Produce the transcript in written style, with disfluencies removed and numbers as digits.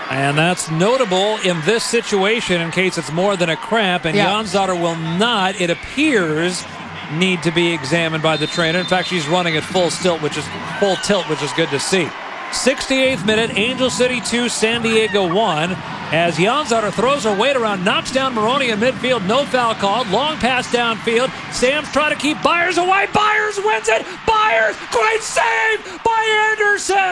And that's notable in this situation in case it's more than a cramp. And Jansdotter will not, it appears, need to be examined by the trainer. In fact, she's running at full tilt, which is good to see. 68th minute, Angel City 2, San Diego 1. As Jansdotter throws her weight around, knocks down Maroney in midfield, no foul called. Long pass downfield. Sam's trying to keep Byers away. Byers wins it. Byers, great save by Anderson.